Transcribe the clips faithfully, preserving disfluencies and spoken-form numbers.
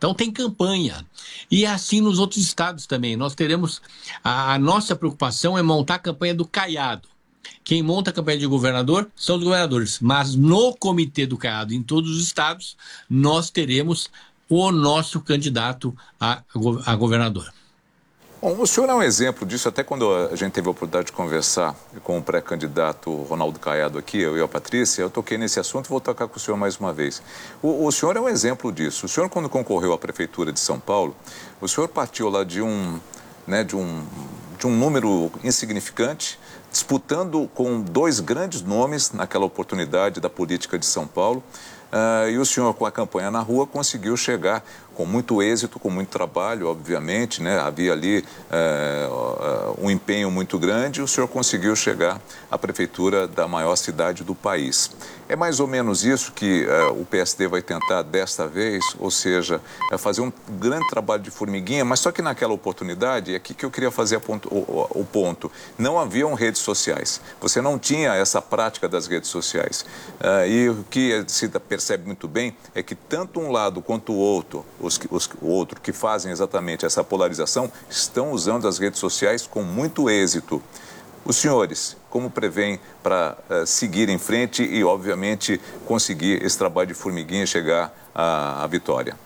Então tem campanha. E assim nos outros estados também. Nós teremos, a, a nossa preocupação é montar a campanha do Caiado. Quem monta a campanha de governador são os governadores. Mas no comitê do Caiado, em todos os estados, nós teremos o nosso candidato a, a governador. Bom, o senhor é um exemplo disso, até quando a gente teve a oportunidade de conversar com o pré-candidato Ronaldo Caiado aqui, eu e a Patrícia, eu toquei nesse assunto e vou tocar com o senhor mais uma vez. O, o senhor é um exemplo disso. O senhor, quando concorreu à Prefeitura de São Paulo, o senhor partiu lá de um, né, de um, de um número insignificante, disputando com dois grandes nomes naquela oportunidade da política de São Paulo, uh, e o senhor, com a campanha na rua, conseguiu chegar com muito êxito, com muito trabalho, obviamente, né? Havia ali é, um empenho muito grande e o senhor conseguiu chegar à prefeitura da maior cidade do país. É mais ou menos isso que é, o P S D vai tentar desta vez, ou seja, é fazer um grande trabalho de formiguinha, mas só que naquela oportunidade, é aqui que eu queria fazer a ponto, o, o ponto, não haviam redes sociais, você não tinha essa prática das redes sociais. É, e o que se percebe muito bem é que tanto um lado quanto o outro, Os, os, o outro que fazem exatamente essa polarização, estão usando as redes sociais com muito êxito. Os senhores, como prevêem para uh, seguir em frente e, obviamente, conseguir esse trabalho de formiguinha e chegar à, à vitória?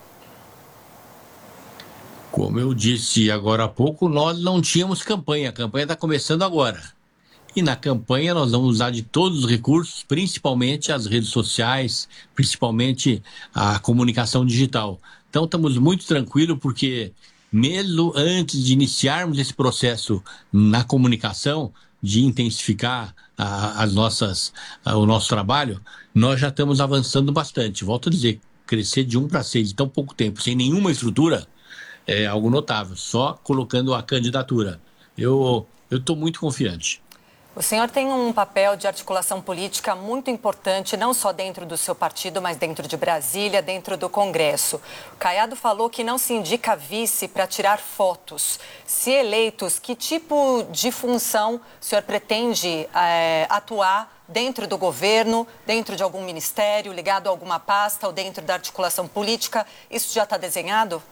Como eu disse agora há pouco, nós não tínhamos campanha. A campanha está começando agora. E na campanha nós vamos usar de todos os recursos, principalmente as redes sociais, principalmente a comunicação digital. Então estamos muito tranquilos porque mesmo antes de iniciarmos esse processo na comunicação, de intensificar a, as nossas, a, o nosso trabalho, nós já estamos avançando bastante. Volto a dizer, crescer de um para seis em tão pouco tempo, sem nenhuma estrutura, é algo notável, só colocando a candidatura. Eu estou muito confiante. O senhor tem um papel de articulação política muito importante, não só dentro do seu partido, mas dentro de Brasília, dentro do Congresso. O Caiado falou que não se indica vice para tirar fotos. Se eleitos, que tipo de função o senhor pretende é, atuar dentro do governo, dentro de algum ministério, ligado a alguma pasta ou dentro da articulação política? Isso já está desenhado?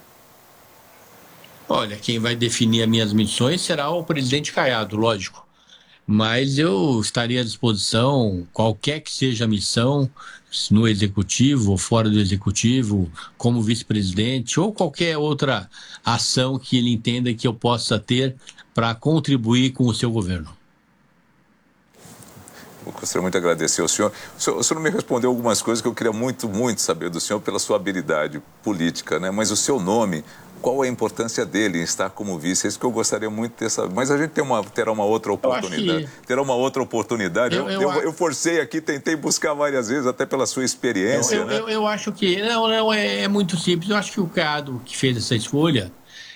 Olha, quem vai definir as minhas missões será o presidente Caiado, lógico. Mas eu estaria à disposição, qualquer que seja a missão, no executivo ou fora do executivo, como vice-presidente ou qualquer outra ação que ele entenda que eu possa ter para contribuir com o seu governo. Eu gostaria muito de agradecer ao senhor. O senhor, o senhor me respondeu algumas coisas que eu queria muito, muito saber do senhor pela sua habilidade política, né? Mas o seu nome, qual é a importância dele em estar como vice? É isso que eu gostaria muito de ter sabido. Mas a gente tem uma, terá uma outra oportunidade. Que... Terá uma outra oportunidade. Eu, eu, eu, eu forcei aqui, tentei buscar várias vezes, até pela sua experiência. Eu, né? eu, eu acho que não, não é, é muito simples. Eu acho que o Caiado que fez essa escolha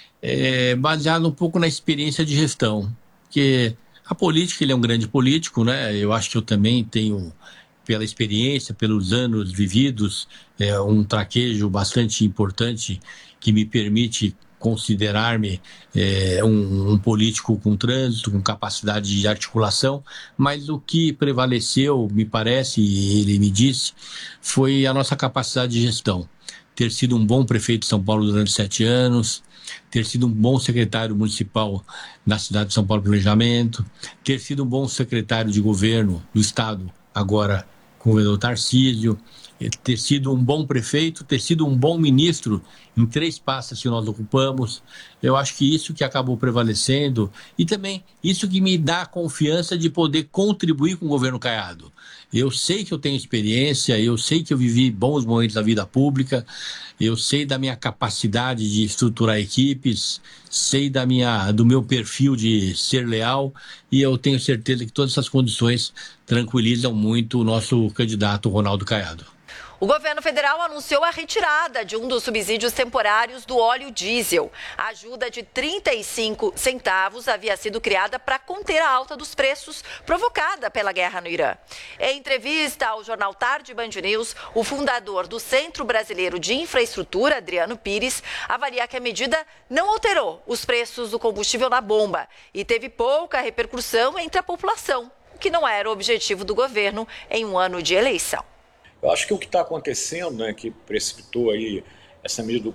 é baseado um pouco na experiência de gestão. Porque a política, ele é um grande político, né? Eu acho que eu também tenho, pela experiência, pelos anos vividos, é, um traquejo bastante importante que me permite considerar-me é, um, um político com trânsito, com capacidade de articulação, mas o que prevaleceu, me parece, e ele me disse, foi a nossa capacidade de gestão. Ter sido um bom prefeito de São Paulo durante sete anos, ter sido um bom secretário municipal na cidade de São Paulo Planejamento, ter sido um bom secretário de governo do estado, agora com o governador Tarcísio, ter sido um bom prefeito, ter sido um bom ministro em três pastas que nós ocupamos. Eu acho que isso que acabou prevalecendo e também isso que me dá a confiança de poder contribuir com o governo Caiado. Eu sei que eu tenho experiência, eu sei que eu vivi bons momentos da vida pública, eu sei da minha capacidade de estruturar equipes, sei da minha, do meu perfil de ser leal e eu tenho certeza que todas essas condições tranquilizam muito o nosso candidato Ronaldo Caiado. O governo federal anunciou a retirada de um dos subsídios temporários do óleo diesel. A ajuda de trinta e cinco centavos havia sido criada para conter a alta dos preços provocada pela guerra no Irã. Em entrevista ao jornal Tarde Band News, o fundador do Centro Brasileiro de Infraestrutura, Adriano Pires, avalia que a medida não alterou os preços do combustível na bomba e teve pouca repercussão entre a população, o que não era o objetivo do governo em um ano de eleição. Eu acho que o que está acontecendo, né, que precipitou aí essa medida do